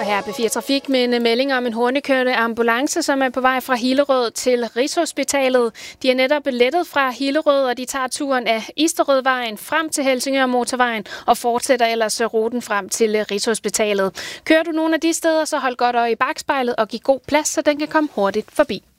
her P4 Trafik med en melding om en hurtigkørende ambulance, som er på vej fra Hillerød til Rigshospitalet. De er netop lettet fra Hillerød, og de tager turen af Isterødvejen frem til Helsingør Motorvejen og fortsætter ellers ruten frem til Rigshospitalet. Kører du nogle af de steder, så hold godt øje i bakspejlet og giv god plads, så den kan komme hurtigt forbi.